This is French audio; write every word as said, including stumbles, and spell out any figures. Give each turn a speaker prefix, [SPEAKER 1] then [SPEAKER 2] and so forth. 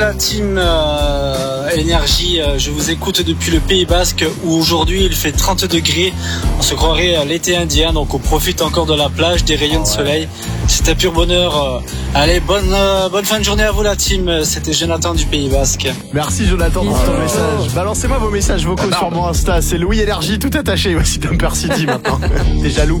[SPEAKER 1] La team euh, Énergie, euh, je vous écoute depuis le Pays Basque où aujourd'hui il fait trente degrés. On se croirait à l'été indien, donc on profite encore de la plage, des rayons de soleil. C'est un pur bonheur. Allez, bonne, euh, bonne fin de journée à vous la team. C'était Jonathan du Pays Basque.
[SPEAKER 2] Merci Jonathan pour ton message. Balancez-moi vos messages vocaux sur mon Insta. C'est Louis Énergie tout attaché. Voici Dumper City maintenant. T'es jaloux?